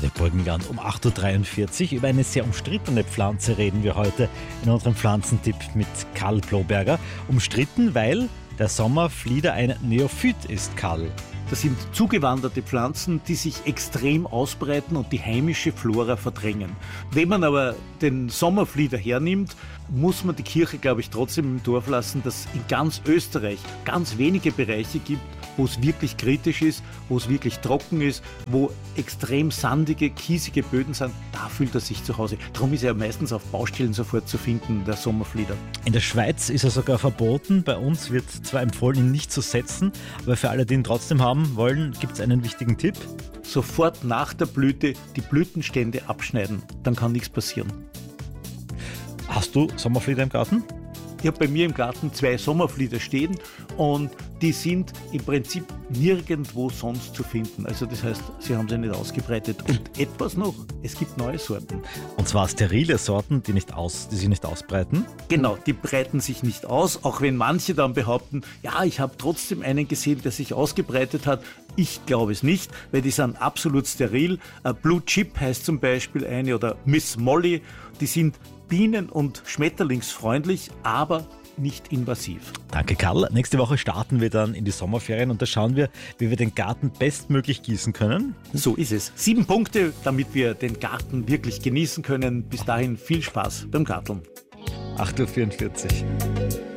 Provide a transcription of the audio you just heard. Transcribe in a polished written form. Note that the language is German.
Radio Burgenland um 8.43 Uhr. Über eine sehr umstrittene Pflanze reden wir heute in unserem Pflanzentipp mit Karl Bloberger. Umstritten, weil der Sommerflieder ein Neophyt ist, Karl. Das sind zugewanderte Pflanzen, die sich extrem ausbreiten und die heimische Flora verdrängen. Wenn man aber den Sommerflieder hernimmt, muss man die Kirche, glaube ich, trotzdem im Dorf lassen, dass es in ganz Österreich ganz wenige Bereiche gibt, wo es wirklich kritisch ist, wo es wirklich trocken ist, wo extrem sandige, kiesige Böden sind. Da fühlt er sich zu Hause. Darum ist er meistens auf Baustellen sofort zu finden, der Sommerflieder. In der Schweiz ist er sogar verboten. Bei uns wird zwar empfohlen, ihn nicht zu setzen, aber für alle, die ihn trotzdem haben wollen, gibt es einen wichtigen Tipp. Sofort nach der Blüte die Blütenstände abschneiden, dann kann nichts passieren. Hast du Sommerflieder im Garten? Ich habe bei mir im Garten 2 Sommerflieder stehen und die sind im Prinzip nirgendwo sonst zu finden. Also das heißt, sie haben sich nicht ausgebreitet. Und etwas noch, es gibt neue Sorten. Und zwar sterile Sorten, die sich nicht ausbreiten. Genau, die breiten sich nicht aus, auch wenn manche dann behaupten, ja, ich habe trotzdem einen gesehen, der sich ausgebreitet hat. Ich glaube es nicht, weil die sind absolut steril. Blue Chip heißt zum Beispiel eine oder Miss Molly. Die sind bienen- und schmetterlingsfreundlich, aber nicht invasiv. Danke, Karl. Nächste Woche starten wir dann in die Sommerferien und da schauen wir, wie wir den Garten bestmöglich gießen können. So ist es. 7 Punkte, damit wir den Garten wirklich genießen können. Bis dahin viel Spaß beim Garteln. 8.44 Uhr.